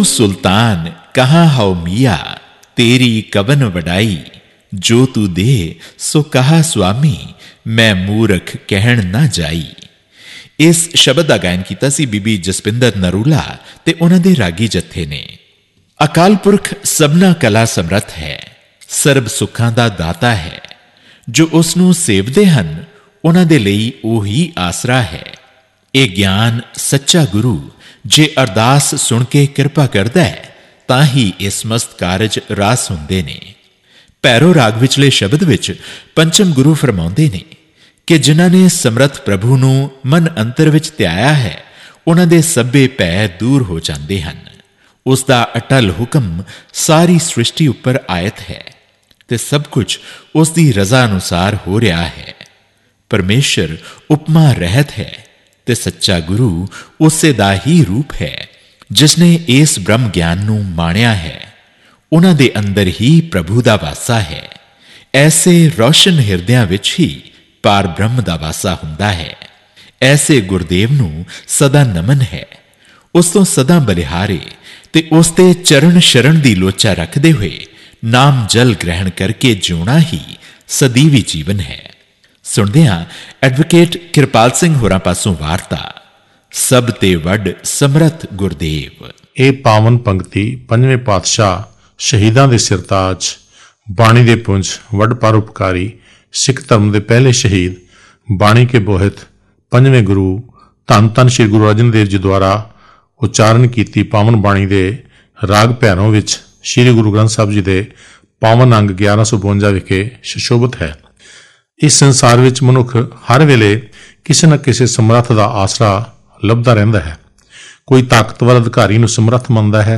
सुल्तान कहाँ हौ मिया, तेरी कवन वडाई, जो तू दे सो कहा स्वामी, मैं मूरख कहण ना जाई। इस शब्द का गायन किया सी बीबी जसपिंदर नरूला ते उन्हां दे रागी जत्थे ने। अकाल पुरख सबना कला समर्थ है, सर्ब सुखां दा दाता है। जो उसनूं सेवदे हन उन्हां दे लई ओही आसरा है। ये ज्ञान सच्चा गुरु जे अरदास सुन के कृपा करदा है तां ही इस मस्त कारज रास हुंदे ने। भैरो राग विचले शब्द विच पंचम गुरु फरमाउंदे ने कि जिन्हां ने समर्थ प्रभु नूं मन अंतर विच ध्याया है उन्हां दे सभे भै दूर हो जांदे हन। उसदा अटल हुक्म सारी सृष्टि उपर आयत है ते सब कुछ उसदी रजा अनुसार हो रहा है। परमेश्वर उपमा रहत है ते सच्चा गुरु उसे दा ही रूप है जिसने इस ब्रह्म ज्ञान नूं माणिया है। उन्हां दे अंदर ही प्रभु दा वासा है। ऐसे रोशन हिरदियां विच ही पार ब्रह्म दा वासा हुंदा है। ऐसे गुरदेव नूं सदा नमन है। उस तो सदा बलिहारे ते उसते चरण शरण दी लोचा रखदे हुए नाम जल ग्रहण करके जिउणा ही सदीवी जीवन है। सुनदे हां एडवोकेट किरपाल सिंह होरां पासों वार्ता सब ते वड समरथ गुरदेव। ਇਹ ਪਾਵਨ ਪੰਕਤੀ ਪੰਜਵੇਂ ਪਾਤਸ਼ਾਹ ਸ਼ਹੀਦਾਂ ਦੇ ਸਿਰਤਾਜ ਬਾਣੀ ਦੇ ਪੁੰਜ ਵੱਡ ਪਰਉਪਕਾਰੀ ਸਿੱਖ ਧਰਮ ਦੇ ਪਹਿਲੇ ਸ਼ਹੀਦ ਬਾਣੀ ਕੇ ਬੋਹਿਤ ਪੰਜਵੇਂ ਗੁਰੂ ਧੰਨ ਧੰਨ ਸ੍ਰੀ ਗੁਰੂ ਅਰਜਨ ਦੇਵ ਜੀ ਦੁਆਰਾ ਉਚਾਰਨ ਕੀਤੀ ਪਾਵਨ ਬਾਣੀ ਦੇ ਰਾਗ ਭੈਰੋਂ ਵਿੱਚ ਸ੍ਰੀ ਗੁਰੂ ਗ੍ਰੰਥ ਸਾਹਿਬ ਜੀ ਦੇ ਪਾਵਨ ਅੰਗ 1152 ਵਿਖੇ ਸੁਸ਼ੋਭਿਤ ਹੈ। ਇਸ ਸੰਸਾਰ ਵਿੱਚ ਮਨੁੱਖ ਹਰ ਵੇਲੇ ਕਿਸੇ ਨਾ ਕਿਸੇ ਸਮਰੱਥ ਦਾ ਆਸਰਾ ਲੱਭਦਾ ਰਹਿੰਦਾ ਹੈ। ਕੋਈ ਤਾਕਤਵਰ ਅਧਿਕਾਰੀ ਨੂੰ ਸਮਰੱਥ ਮੰਨਦਾ ਹੈ